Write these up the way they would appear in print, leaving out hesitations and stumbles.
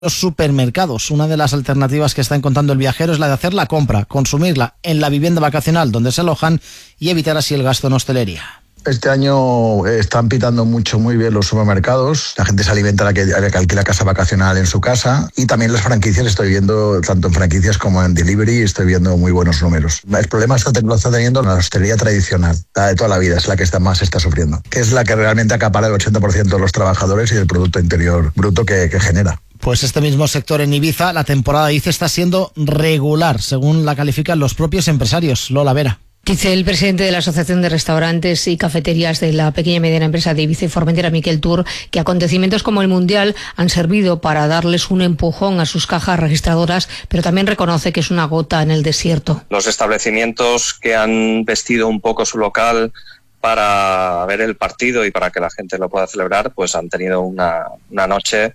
Los supermercados. Una de las alternativas que está encontrando el viajero es la de hacer la compra, consumirla en la vivienda vacacional donde se alojan y evitar así el gasto en hostelería. Este año están pitando muy bien los supermercados. La gente se alimenta a la que alquila casa vacacional en su casa. Y también las franquicias, estoy viendo, tanto en franquicias como en delivery, estoy viendo muy buenos números. El problema lo está teniendo la hostelería tradicional, la de toda la vida, es la que más está sufriendo. Que es la que realmente acapara el 80% de los trabajadores y del Producto Interior Bruto que genera. Pues este mismo sector en Ibiza, la temporada, dice, está siendo regular, según la califican los propios empresarios. Lola Vera. Dice el presidente de la Asociación de Restaurantes y Cafeterías de la pequeña y mediana empresa de Ibiza y Formentera, Miquel Tur, que acontecimientos como el Mundial han servido para darles un empujón a sus cajas registradoras, pero también reconoce que es una gota en el desierto. Los establecimientos que han vestido un poco su local para ver el partido y para que la gente lo pueda celebrar, pues han tenido una noche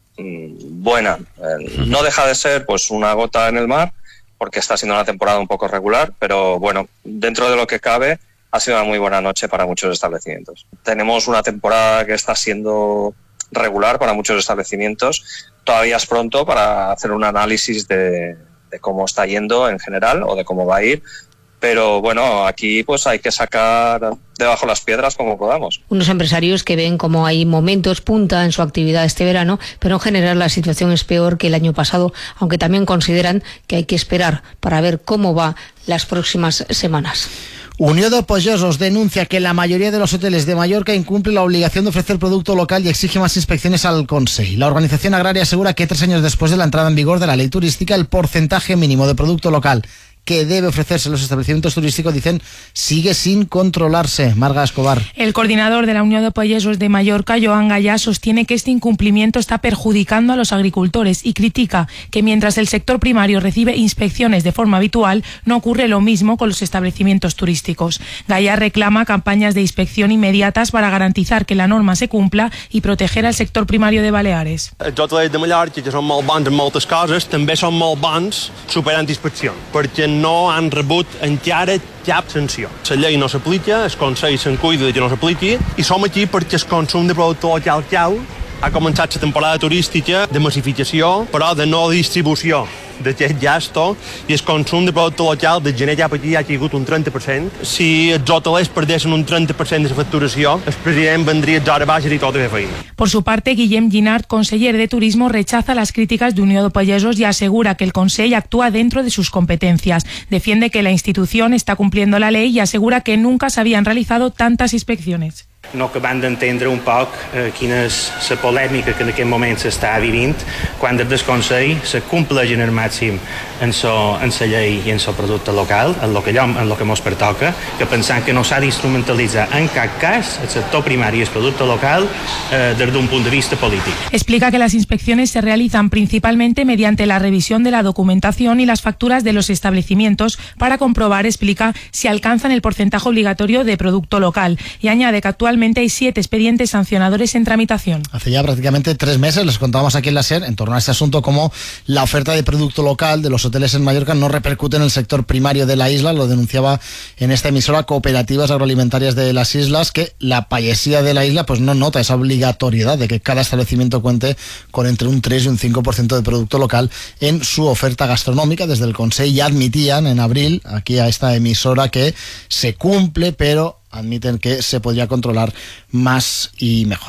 buena. No deja de ser pues una gota en el mar, porque está siendo una temporada un poco regular, pero bueno, dentro de lo que cabe, ha sido una muy buena noche para muchos establecimientos. Tenemos una temporada que está siendo regular para muchos establecimientos. Todavía es pronto para hacer un análisis de cómo está yendo en general o de cómo va a ir. Pero bueno, aquí pues hay que sacar debajo las piedras como podamos. Unos empresarios que ven como hay momentos punta en su actividad este verano, pero en general la situación es peor que el año pasado, aunque también consideran que hay que esperar para ver cómo va las próximas semanas. Unió de Pagesos denuncia que la mayoría de los hoteles de Mallorca incumple la obligación de ofrecer producto local y exige más inspecciones al Consell. La organización agraria asegura que 3 años después de la entrada en vigor de la ley turística, el porcentaje mínimo de producto local que debe ofrecerse en los establecimientos turísticos, dicen, sigue sin controlarse. Marga Escobar. El coordinador de la Unión de Pagesos de Mallorca, Joan Gallà, sostiene que este incumplimiento está perjudicando a los agricultores y critica que mientras el sector primario recibe inspecciones de forma habitual, no ocurre lo mismo con los establecimientos turísticos. Gallà reclama campañas de inspección inmediatas para garantizar que la norma se cumpla y proteger al sector primario de Baleares. Els hotelers de Mallorca, que són molt bons en moltes coses, també són molt bons superant inspecció, perquè no han rebut encara cap sanció. La llei no s'aplica, el Consell se'n cuida que no s'apliqui i som aquí perquè el consum de producte local cau. Ha començat la temporada turística de massificació, però de no distribució d'aquest gasto, i el consum de producte local de gener cap aquí ha caigut un 30%. Si els hotelers perdessin un 30% de la facturació, el president vendria a hora baixa i tot de feina. Por su parte, Guillem Ginard, conseller de Turismo, rechaza las críticas de Unió de Pagesos y asegura que el Consell actúa dentro de sus competencias. Defiende que la institución está cumpliendo la ley y asegura que nunca se habían realizado tantas inspecciones. No acabant d'entendre un poc quina és la polèmica que en aquest moment s'està vivint quan des del Consell se compleixen al màxim en la llei i en el producte local, en el que ens pertoca, que pensant que no s'ha d'instrumentalitzar en cap cas el sector primari i el producte local des d'un punt de vista polític. Explica que las inspecciones se realizan principalmente mediante la revisión de la documentación y las facturas de los establecimientos para comprobar, explica, si alcanzan el porcentaje obligatorio de producto local, y añade que actualmente hay 7 expedientes sancionadores en tramitación. Hace ya prácticamente 3 meses les contábamos aquí en la SER en torno a este asunto cómo la oferta de producto local de los hoteles en Mallorca no repercute en el sector primario de la isla. Lo denunciaba en esta emisora Cooperativas Agroalimentarias de las Islas, que la payesía de la isla pues no nota esa obligatoriedad de que cada establecimiento cuente con entre un 3 y un 5% de producto local en su oferta gastronómica. Desde el Consell ya admitían en abril aquí a esta emisora que se cumple, pero admiten que se podría controlar más y mejor.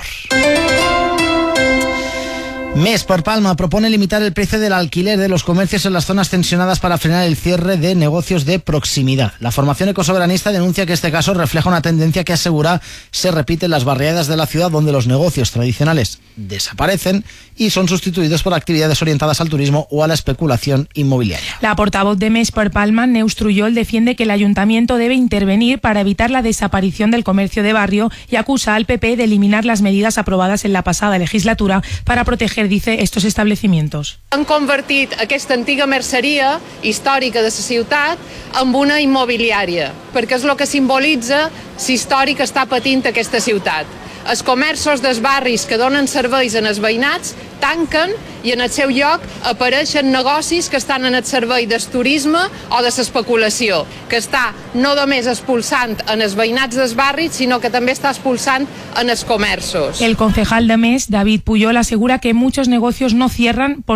Més per Palma propone limitar el precio del alquiler de los comercios en las zonas tensionadas para frenar el cierre de negocios de proximidad. La formación ecosoberanista denuncia que este caso refleja una tendencia que asegura se repite en las barriadas de la ciudad, donde los negocios tradicionales desaparecen y son sustituidos por actividades orientadas al turismo o a la especulación inmobiliaria. La portavoz de Més per Palma, Neus Trullol, defiende que el ayuntamiento debe intervenir para evitar la desaparición del comercio de barrio y acusa al PP de eliminar las medidas aprobadas en la pasada legislatura para proteger, dice, estos establecimientos. Han convertit aquesta antiga merceria històrica de la ciutat en una immobiliària, perquè és el que simbolitza la història que està patint aquesta ciutat. els comerços dels barris que donen serveis en els veïnats tanquen i en el seu lloc apareixen negocis que estan en el servei del turisme o de l'especulació, que està no només expulsant en els veïnats dels barris, sinó que també està expulsant en els comerços. El concejal de MES, David Puyol, asegura que muchos negocios no cierran